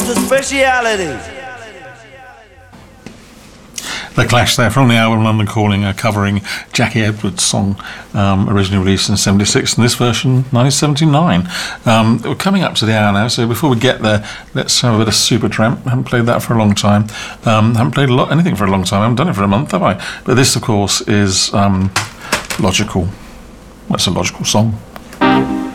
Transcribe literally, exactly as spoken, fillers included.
the speciality. The Clash there from the album London Calling are covering Jackie Edwards' song, um, originally released in seventy-six, and this version nineteen seventy-nine. Um, we're coming up to the hour now, so before we get there, let's have a bit of Supertramp. I haven't played that for a long time. Um, haven't played a lot, anything for a long time. I haven't done it for a month, have I? But this, of course, is um, Logical. Well, it's a logical song.